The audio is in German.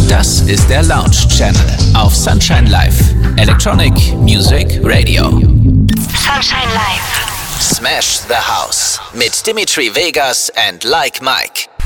Das ist der Lounge Channel auf Sunshine Live. Electronic Music Radio. Sunshine Live. Smash the House mit Dimitri Vegas and Like Mike.